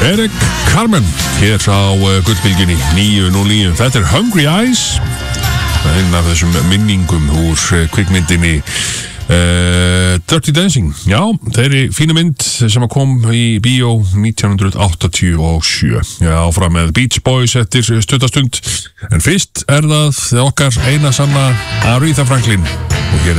Eric Carmen hér á Gullbylgjunni 909. Þetta Hungry Eyes, einn af þessum minningum úr kvikmyndinni Dirty Dancing. Já, þeirri fína mynd sem kom í bíó 1987. Já, áfram með Beach Boys eftir stuttastund. En fyrst það okkar eina sanna Aretha Franklin.